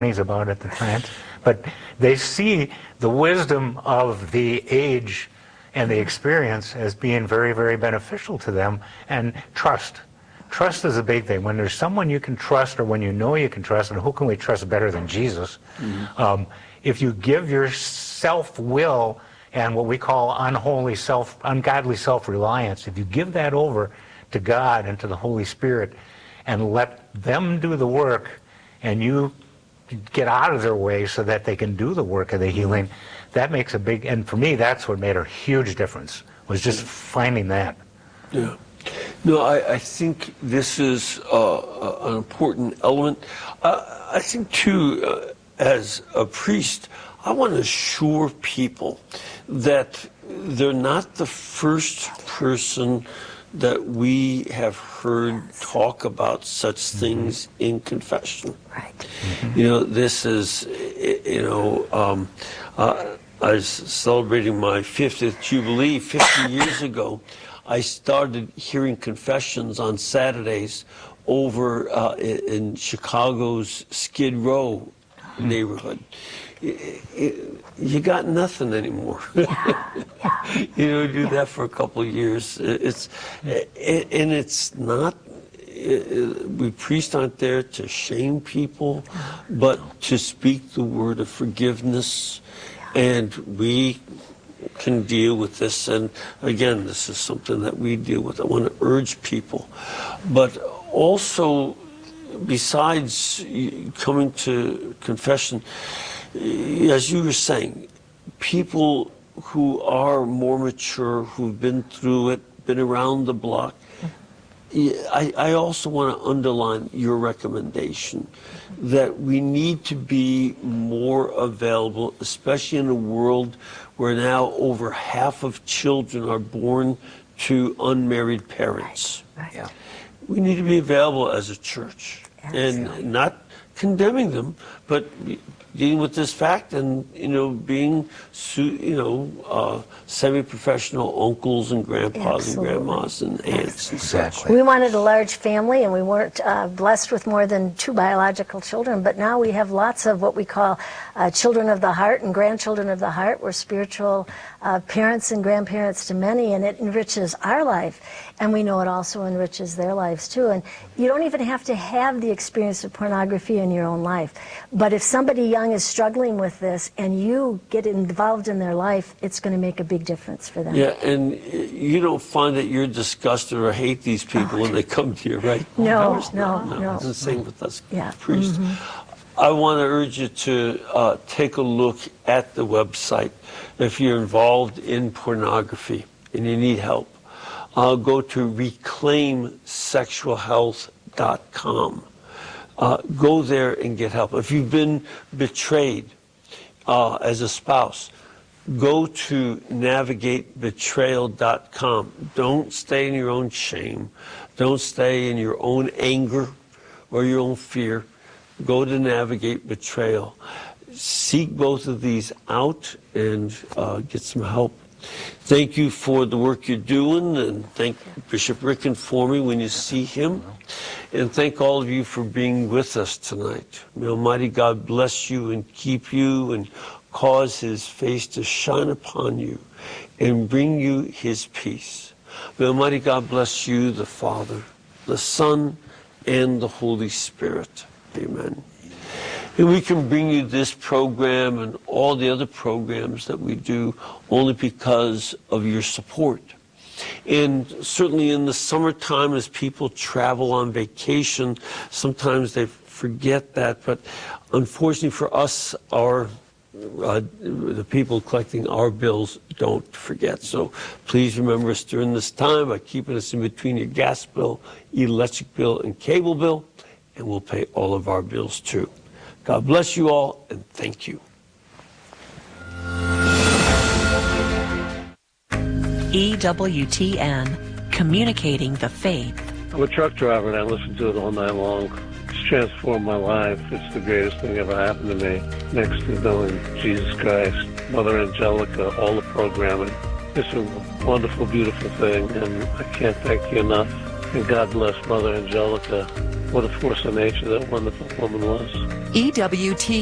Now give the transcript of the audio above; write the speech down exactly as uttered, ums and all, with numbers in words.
about at the time, but they see the wisdom of the age and the experience as being very, very beneficial to them. And trust. Trust is a big thing. When there's someone you can trust, or when you know you can trust, and who can we trust better than Jesus? Mm-hmm. um, if you give your self-will and what we call unholy self, ungodly self-reliance, if you give that over to God and to the Holy Spirit and let them do the work, and you get out of their way so that they can do the work of the healing, that makes a big, and for me, that's what made a huge difference, was just finding that. Yeah. No, I, I think this is uh, an important element. Uh, I think, too, uh, as a priest, I want to assure people that they're not the first person that we have heard yes. talk about such things mm-hmm. in confession. Right. Mm-hmm. You know, this is, you know, um, uh, I was celebrating my fiftieth Jubilee fifty years ago. I started hearing confessions on Saturdays over uh, in Chicago's Skid Row mm-hmm. neighborhood. It, it, you got nothing anymore. Yeah, yeah. You know, do yeah. that for a couple of years. It's it, and it's not. It, we priests aren't there to shame people, but to speak the word of forgiveness, yeah. and we can deal with this. And again, this is something that we deal with. I want to urge people, but also, besides coming to confession, as you were saying, people who are more mature, who've been through it, been around the block, I, I also want to underline your recommendation that we need to be more available, especially in a world where now over half of children are born to unmarried parents. Right. Right. Yeah. We need to be available as a church. Absolutely. And not condemning them, but dealing with this fact, and you know, being you know, uh, semi-professional uncles and grandpas Absolutely. And grandmas and aunts and such. We wanted a large family, and we weren't uh, blessed with more than two biological children. But now we have lots of what we call uh, children of the heart and grandchildren of the heart. We're spiritual uh, parents and grandparents to many, and it enriches our life. And we know it also enriches their lives too. And you don't even have to have the experience of pornography in your own life. But if somebody young is struggling with this and you get involved in their life, it's going to make a big difference for them. Yeah, and you don't find that you're disgusted or hate these people oh. when they come to you, right? No, no, no, no. no. It's the same with us yeah. priests. Mm-hmm. I want to urge you to uh, take a look at the website. If you're involved in pornography and you need help, uh, go to reclaim sexual health dot com. Uh, go there and get help. If you've been betrayed uh, as a spouse, go to navigate betrayal dot com. Don't stay in your own shame. Don't stay in your own anger or your own fear. Go to Navigate Betrayal. Seek both of these out and uh, get some help. Thank you for the work you're doing, and thank Bishop Ricken for me when you see him. And thank all of you for being with us tonight. May Almighty God bless you and keep you and cause his face to shine upon you and bring you his peace. May Almighty God bless you, the Father, the Son, and the Holy Spirit. Amen. And we can bring you this program and all the other programs that we do only because of your support. And certainly in the summertime, as people travel on vacation, sometimes they forget that. But unfortunately for us, our uh, the people collecting our bills don't forget. So please remember us during this time by keeping us in between your gas bill, electric bill, and cable bill, and we'll pay all of our bills too. God bless you all, and thank you. E W T N, communicating the faith. I'm a truck driver, and I listen to it all night long. It's transformed my life. It's the greatest thing ever happened to me, next to knowing Jesus Christ, Mother Angelica, all the programming. It's a wonderful, beautiful thing, and I can't thank you enough. And God bless Mother Angelica. What a force of nature that wonderful woman was. E W T